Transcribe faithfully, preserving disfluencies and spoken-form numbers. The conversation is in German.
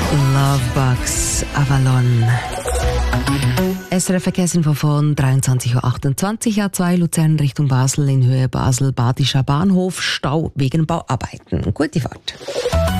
Lovebox Avalon. S R F Verkehrsinfo von dreiundzwanzig Uhr achtundzwanzig, A zwei Luzern Richtung Basel in Höhe Basel-Badischer Bahnhof, Stau wegen Bauarbeiten. Gute Fahrt.